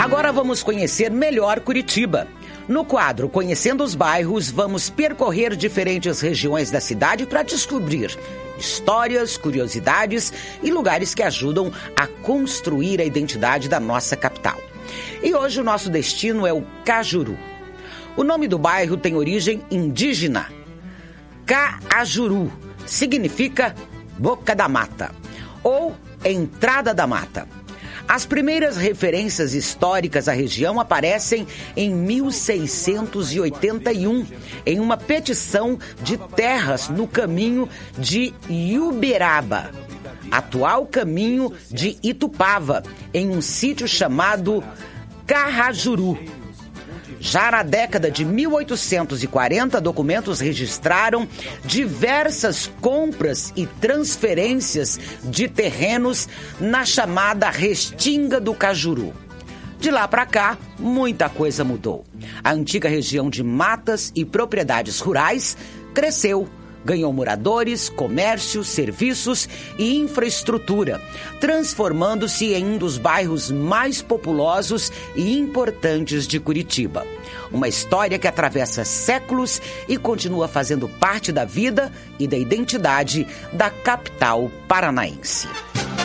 Agora vamos conhecer melhor Curitiba. No quadro Conhecendo os Bairros, vamos percorrer diferentes regiões da cidade para descobrir histórias, curiosidades e lugares que ajudam a construir a identidade da nossa capital. E hoje o nosso destino é o Cajuru. O nome do bairro tem origem indígena. Cajuru significa boca da mata ou entrada da mata. As primeiras referências históricas à região aparecem em 1681, em uma petição de terras no caminho de Uberaba, atual caminho de Itupava, em um sítio chamado Cajuru. Já na década de 1840, documentos registraram diversas compras e transferências de terrenos na chamada Restinga do Cajuru. De lá para cá, muita coisa mudou. A antiga região de matas e propriedades rurais cresceu. Ganhou moradores, comércio, serviços e infraestrutura, transformando-se em um dos bairros mais populosos e importantes de Curitiba. Uma história que atravessa séculos e continua fazendo parte da vida e da identidade da capital paranaense.